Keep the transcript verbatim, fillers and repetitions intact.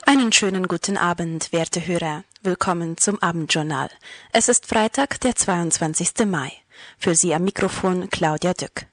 Einen schönen guten Abend, werte Hörer. Willkommen zum Abendjournal. Es ist Freitag, der zweiundzwanzigste Mai. Für Sie am Mikrofon Claudia Dück.